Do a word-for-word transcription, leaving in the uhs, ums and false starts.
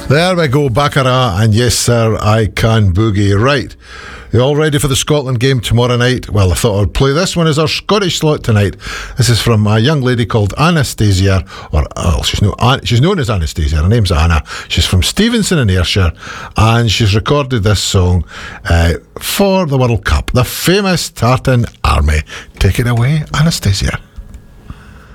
There we go, Baccarat, and yes, sir, I can boogie. Right, you all ready for the Scotland game tomorrow night? Well, I thought I'd play this one as our Scottish slot tonight. This is from a young lady called Anastasia, or well, she's, no, she's known as Anastasia. Her name's Anna. She's from Stevenson in Ayrshire, and she's recorded this song uh, for the World Cup, the famous Tartan Army. Take it away, Anastasia.